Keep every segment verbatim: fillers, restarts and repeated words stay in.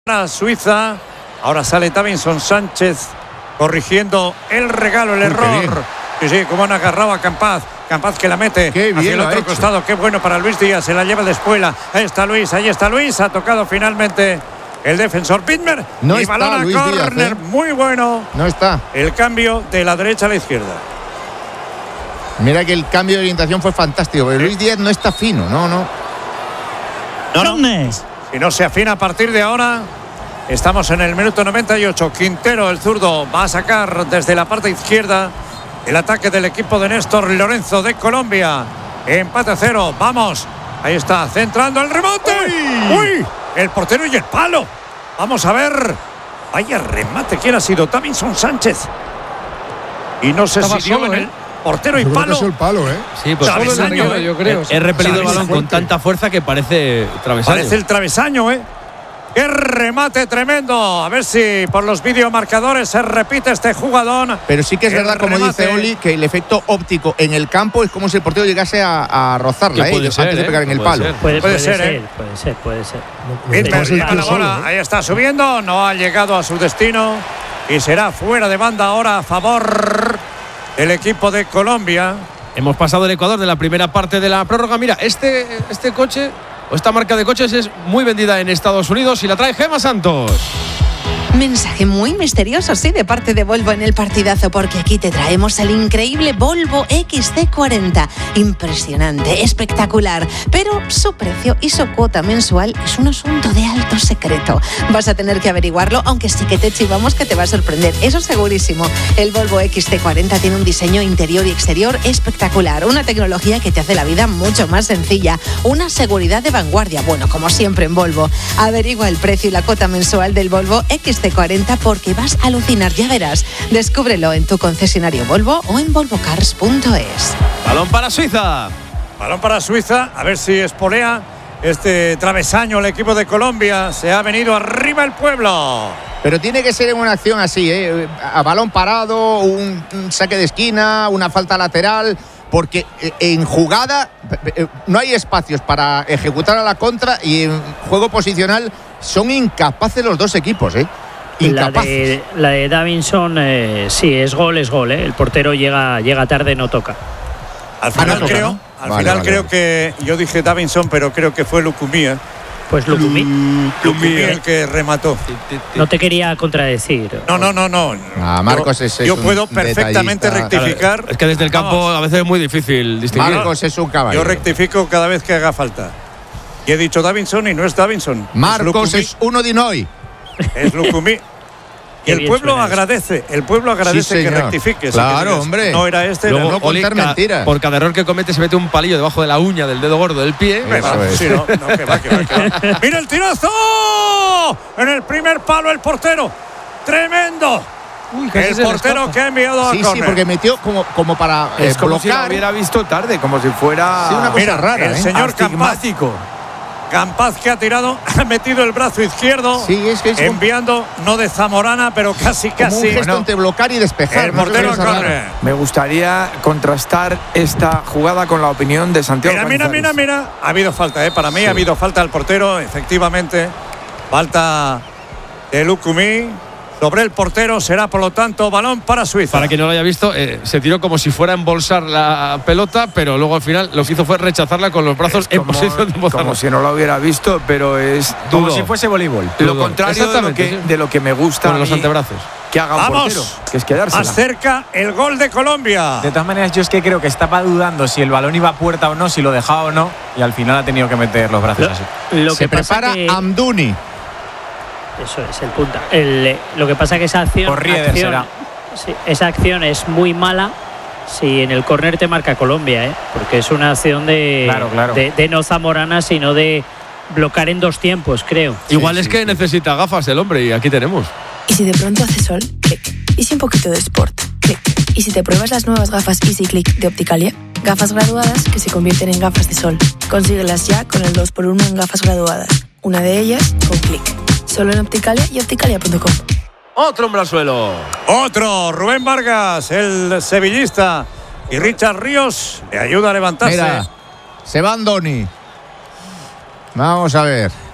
Para Suiza, ahora sale Davinson Sánchez corrigiendo el regalo, el Uy, error. Sí, sí, como han agarrado a Campaz. Campaz que la mete qué hacia el otro costado. Qué bueno para Luis Díaz. Se la lleva de espuela. Ahí está Luis, ahí está Luis. Ha tocado finalmente el defensor Widmer. No y está balón a Luis córner. Díaz, ¿eh? Muy bueno. No está. El cambio de la derecha a la izquierda. Mira que el cambio de orientación fue fantástico. Pero Sí. Luis Díaz no está fino. No, no. No, no. Si no se afina a partir de ahora. Estamos en el minuto noventa y ocho. Quintero, el zurdo, va a sacar desde la parte izquierda el ataque del equipo de Néstor Lorenzo de Colombia. Empate a cero. Vamos. Ahí está, centrando el rebote. ¡Uy! ¡Uy! El portero y el palo. Vamos a ver. Vaya remate. ¿Quién ha sido? Davinson Sánchez. Y no sé Estaba si dio solo, en el ¿eh? portero y Yo creo que palo. es el palo, ¿eh? Sí, pues Travesaño, solo en el ¿eh? yo creo. He He repelido el balón Travesaño. con tanta fuerza que parece travesaño. Parece el travesaño, ¿eh? ¡Qué remate tremendo! A ver si por los videomarcadores se repite este jugadón. Pero sí que es El verdad, como remate. dice Oli, que el efecto óptico en el campo es como si el portero llegase a, a rozarla, Que ¿eh? puede antes ser, de ¿eh? pegar en el Puede palo. ser. Puede, Puede puede ser, ser, ¿eh? puede ser, puede ser. Widmer Puede ser lleva tú la solo, bola. ¿eh? Ahí está subiendo. No ha llegado a su destino. Y será fuera de banda ahora a favor del equipo de Colombia. Hemos pasado el Ecuador de la primera parte de la prórroga. Mira, este, este coche o esta marca de coches es muy vendida en Estados Unidos y la trae Gemma Santos. Mensaje muy misterioso, sí, de parte de Volvo en el partidazo, porque aquí te traemos el increíble Volvo X C cuarenta. Impresionante, espectacular, pero su precio y su cuota mensual es un asunto de alto secreto. Vas a tener que averiguarlo, aunque sí que te chivamos que te va a sorprender, eso segurísimo. El Volvo X C cuarenta tiene un diseño interior y exterior espectacular, una tecnología que te hace la vida mucho más sencilla, una seguridad de vanguardia, bueno, como siempre en Volvo. Averigua el precio y la cuota mensual del Volvo X C cuarenta porque vas a alucinar, ya verás. Descúbrelo en tu concesionario Volvo o en volvo cars punto es. Balón para Suiza. Balón para Suiza. A ver si espolea este travesaño el equipo de Colombia. Se ha venido arriba el pueblo. Pero tiene que ser en una acción así, ¿eh? A balón parado, un, un saque de esquina, una falta lateral, porque en jugada no hay espacios para ejecutar a la contra y en juego posicional son incapaces los dos equipos, ¿eh? La Incapaces. de, la de Davinson, eh, sí, es gol, es gol. ¿eh? El portero llega, llega tarde, no toca. Al final Ah, no, creo, ¿no? al Vale, final vale, creo vale. que yo dije Davinson, pero creo que fue Lucumí, ¿eh? Pues Lucumí. Lucumí el que remató. No te quería contradecir. No, no, no, no. Ah, Marcos yo, es- es yo un puedo perfectamente detallista. rectificar. Es que desde el campo Vamos, a veces es muy difícil distinguir. Marcos es un yo caballero. rectifico cada vez que haga falta. Y he dicho Davinson y no es Davinson. Marcos Lucumí, es uno de hoy. es Lucumí. Y Qué el bien pueblo suena eso. agradece, el pueblo agradece Sí, que señor. rectifiques. Claro, que digas, hombre. No era este, Luego, era no Oli, contar ca- mentiras. por cada error que comete se mete un palillo debajo de la uña del dedo gordo del pie. Me va, Eso es. sí, no, no, que va, que va, que va. ¡Mira el tirazo! En el primer palo el portero. ¡Tremendo! El portero que ha enviado a Sí, sí, córner. porque metió como, como para eh, Es como si lo bloquear. hubiera visto tarde, como si fuera Sí, una cosa Mira, rara, el ¿eh? señor Campaz, astigmático. Campaz que ha tirado, ha metido el brazo izquierdo, Sí, es que es como, enviando, no de Zamorana, pero casi, como un casi. gesto Bueno, entre bloquear y despejar. El no sé portero qué a cosa córner. rara. Me gustaría contrastar esta jugada con la opinión de Santiago Mira, mira, mira, Cañizares. mira. Ha habido falta, ¿eh? Para mí ha habido falta al portero, efectivamente. Falta de Lucumí sobre el portero. Será, por lo tanto, balón para Suiza. Para quien no lo haya visto, eh, se tiró como si fuera a embolsar la pelota, pero luego al final lo que hizo fue rechazarla con los brazos en Como, posición de embozarla. como si no lo hubiera visto, pero es Como dudo. si fuese voleibol. Dudo. Lo contrario de lo, Exactamente, que, sí. de lo que me gusta Con a los mí antebrazos. que haga un Vamos. portero, que es quedársela. Más cerca el gol de Colombia. De todas maneras, yo es que creo que estaba dudando si el balón iba a puerta o no, si lo dejaba o no, y al final ha tenido que meter los brazos así. Lo Se que pasa prepara que, Amdouni. Eso es, el punta. El, eh, lo que pasa que esa acción, Por Rieder acción- será. sí, esa acción es muy mala si en el córner te marca Colombia, ¿eh? Porque es una acción de, Claro, claro. de, de no Zamorana, sino de bloquear en dos tiempos, creo. Igual Sí, es sí, que sí. necesita gafas el hombre y aquí tenemos. Y si de pronto hace sol, clic. Y si un poquito de sport, clic. Y si te pruebas las nuevas gafas Easy Click de Opticalia, gafas graduadas que se convierten en gafas de sol. Consíguelas ya con el dos por uno en gafas graduadas. Una de ellas con clic. Solo en Opticalia y opticalia punto com. Otro hombre al suelo. Otro, Rubén Vargas, el sevillista. Y Richard Ríos le ayuda a levantarse. Mira, se va Andoni. Vamos a ver.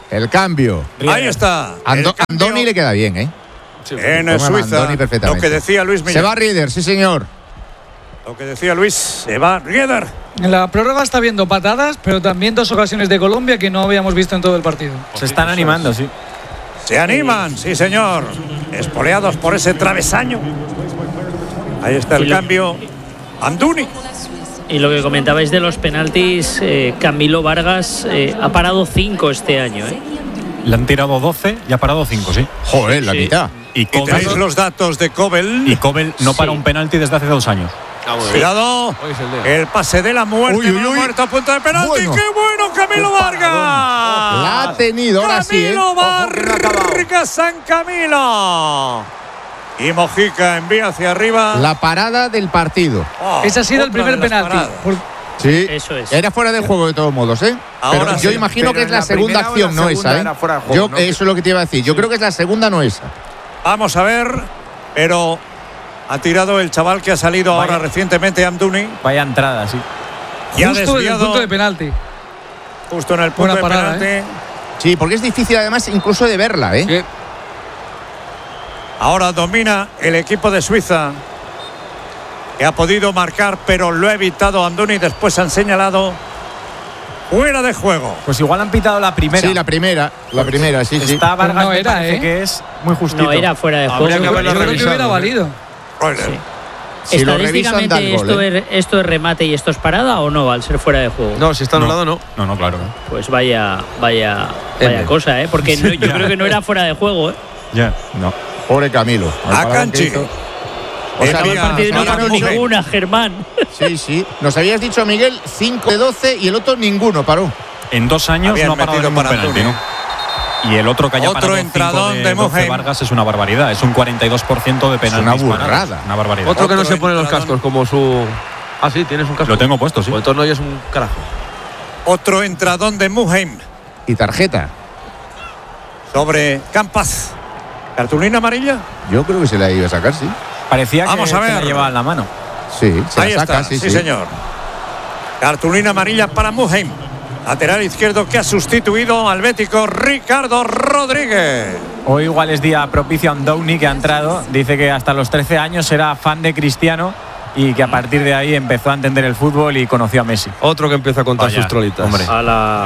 El cambio. Ahí está. Ando, Andoni le queda bien, ¿eh? Sí, en Suiza. Lo que decía Luis Miguel. Se va Rieder, sí señor. Lo que decía Luis, se va Rieder. En la prórroga está viendo patadas, pero también dos ocasiones de Colombia que no habíamos visto en todo el partido. Se están animando, sí. Se animan, sí señor. Espoleados por ese travesaño. Ahí está el cambio. Anduni. Y lo que comentabais de los penaltis, eh, Camilo Vargas eh, ha parado cinco este año. ¿eh? Le han tirado doce y ha parado cinco, sí. Joder, la Sí. mitad. Y Y tenéis Kobel, los datos de Kobel. y Kobel no para Sí. un penalti desde hace dos años. Cuidado. Hoy es el día. El pase de la muerte. Uy, uy, va uy. muerto a punto de penalti. Bueno. ¡Qué bueno, Camilo Vargas! La ha tenido, ahora sí, ¿eh? Camilo Ojo que no ha acabado. Vargas, San Camilo. Y Mojica envía hacia arriba. La parada del partido. Oh, Ese ha sido el otra primer de las penalti. paradas. Por- Sí. Eso es. Era fuera de juego de todos modos, ¿eh? Ahora Pero sí. yo imagino Pero que es en la, la segunda primera o en acción, la no segunda esa, ¿eh? era fuera de juego, Yo, ¿no? eso es lo que te iba a decir. Yo creo que es la segunda, no esa. Vamos a ver. Pero ha tirado el chaval que ha salido Vaya. ahora recientemente, Amduni. Vaya entrada, sí. Y ha Justo en el desviado punto de penalti. justo en el punto Buena de parada, penalti. Sí, porque es difícil además incluso de verla, ¿eh? Sí. Ahora domina el equipo de Suiza, que ha podido marcar, pero lo ha evitado Anduni. Después han señalado fuera de juego. Pues igual han pitado la primera. Sí, la primera. La primera, sí, sí. Está Vargas, no me era, parece ¿eh? que es muy justito. No era fuera de juego. Habría que Yo haberlo creo que revisado, hubiera ¿eh? valido. Oye, Si lo revisan, da Estadísticamente, el gol, esto, ¿eh? es, ¿esto es remate y esto es parada o no al ser fuera de juego? No, si está anulado, no. No, no, claro. Pues vaya, vaya, vaya M. cosa, ¿eh? Porque no- yo creo que no era fuera de juego, ¿eh? Ya. No. Pobre Camilo. El a parón que Canchi. hizo. O sea, Envía El partido no hacia ganó Mujer. ninguna, Germán. Sí, sí. Nos habías dicho, Miguel, cinco de doce y el otro ninguno paró. En dos años Habían no ha parado metido ningún para penalti, Antuni. ¿no? Y el otro que haya Otro parado cinco entradón de, de doce Mujer. Vargas es una barbaridad. Es un cuarenta y dos por ciento de penaltis. una parados. burrada. Una barbaridad. Otro que no Otro se pone los entradón. cascos, como su. Ah, sí, tienes un casco. Lo tengo puesto, sí. Pues entonces no oyes un carajo. Otro entradón de Muheim Y tarjeta. sobre Campas. ¿Cartulina amarilla? Yo creo que se la iba a sacar, sí. Parecía que Vamos a se la ver. llevaba en la mano. Sí, se Ahí la saca, está, sí, sí, sí. señor. Cartulina amarilla para Muheim. Lateral izquierdo que ha sustituido al bético Ricardo Rodríguez. Hoy igual es día propicio a Andoni, que ha entrado. Dice que hasta los trece años era fan de Cristiano y que a partir de ahí empezó a entender el fútbol y conoció a Messi. Otro que empieza a contar Vaya, sus trolitas. hombre. A la.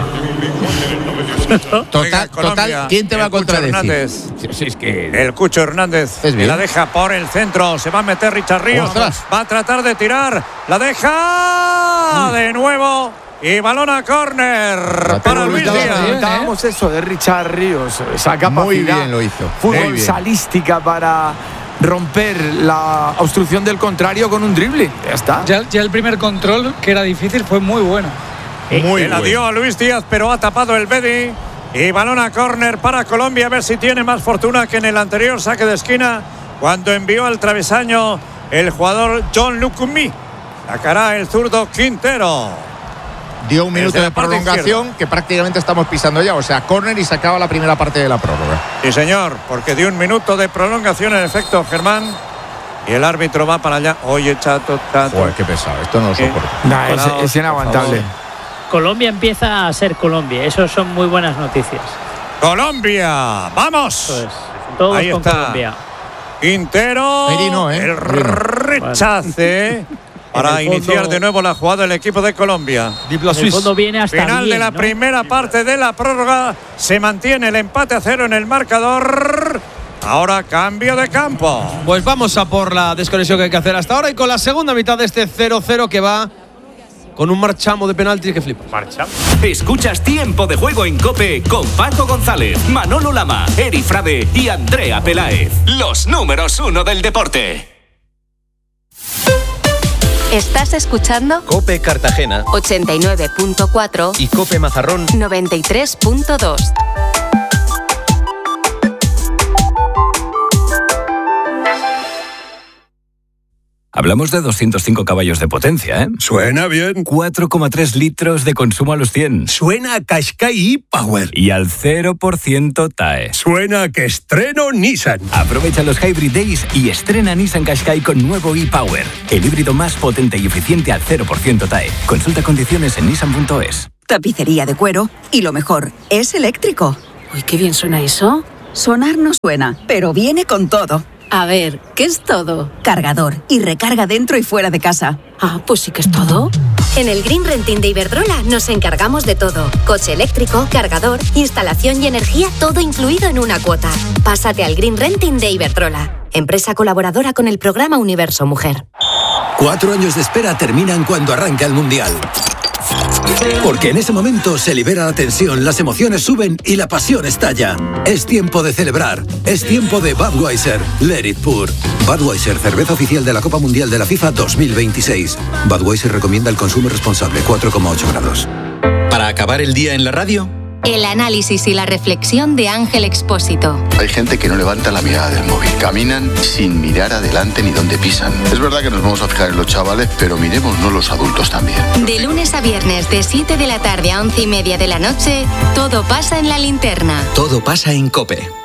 Venga, Total, Colombia, total, ¿quién te va a el Cucho contradecir? Hernández. Sí, sí, es que El Cucho Hernández Es bien. la deja por el centro. Se va a meter Richard Ríos. Ostras. Va a tratar de tirar. La deja de nuevo. Y balón a córner para Luis Luis Díaz. Díaz. Bien, Comentábamos eso de Richard Ríos, esa capacidad muy bien lo hizo. fútbol Muy bien. salística para romper la obstrucción del contrario con un dribbling. Ya está. Ya, ya el primer control, que era difícil, fue muy bueno. Muy la dio a Luis Díaz, pero ha tapado el Bedi. Y balón a córner para Colombia. A ver si tiene más fortuna que en el anterior saque de esquina, cuando envió al travesaño el jugador John Lucumí. Sacará el zurdo Quintero. Dio un minuto Desde la de parte prolongación izquierda. que prácticamente estamos pisando ya. O sea, córner y sacaba la primera parte de la prórroga. Sí, señor, porque dio un minuto de prolongación en efecto, Germán. Y el árbitro va para allá. Oye, chato, chato. Joder, qué pesado. Esto no lo ¿Qué? soporto. Nah, es, Paraos, es inaguantable. por Colombia empieza a ser Colombia. Eso son muy buenas noticias. Colombia, vamos. Eso es. Todos Ahí con está. Colombia. Quintero. Merino, ¿eh? El Merino. rechace para En el iniciar fondo- de nuevo la jugada del equipo de Colombia. Diplo En el Suisse. fondo viene hasta Final bien, de la ¿no? primera parte de la prórroga. Se mantiene el empate a cero en el marcador. Ahora cambio de campo. Pues vamos a por la desconexión que hay que hacer hasta ahora y con la segunda mitad de este cero cero que va con un marchamo de penalti que flipa. Escuchas Tiempo de Juego en COPE con Paco González, Manolo Lama, Eri Frade y Andrea Peláez. Los números uno del deporte. Estás escuchando COPE Cartagena ochenta y nueve punto cuatro y COPE Mazarrón noventa y tres punto dos. Hablamos de doscientos cinco caballos de potencia, ¿eh? Suena bien. cuatro coma tres litros de consumo a los cien. Suena a Qashqai e-Power. Y al cero por ciento T A E. Suena a que estreno Nissan. Aprovecha los Hybrid Days y estrena Nissan Qashqai con nuevo e-Power. El híbrido más potente y eficiente al cero por ciento T A E. Consulta condiciones en nissan punto es. Tapicería de cuero y lo mejor, es eléctrico. Uy, qué bien suena eso. Sonar no suena, pero viene con todo. A ver, ¿qué es todo? Cargador y recarga dentro y fuera de casa. Ah, pues sí que es todo. En el Green Renting de Iberdrola nos encargamos de todo. Coche eléctrico, cargador, instalación y energía, todo incluido en una cuota. Pásate al Green Renting de Iberdrola, empresa colaboradora con el programa Universo Mujer. Cuatro años de espera terminan cuando arranca el Mundial. Porque en ese momento se libera la tensión, las emociones suben y la pasión estalla. Es tiempo de celebrar. Es tiempo de Budweiser. Let it pour. Budweiser, cerveza oficial de la Copa Mundial de la FIFA dos mil veintiséis. Budweiser recomienda el consumo responsable, cuatro coma ocho grados. Para acabar el día en la radio, El análisis y la reflexión de Ángel Expósito. Hay gente que no levanta la mirada del móvil. Caminan sin mirar adelante ni dónde pisan. Es verdad que nos vamos a fijar en los chavales, pero miremos los adultos también. De lunes a viernes, de siete de la tarde a once y media de la noche, todo pasa en La Linterna. todo pasa en COPE.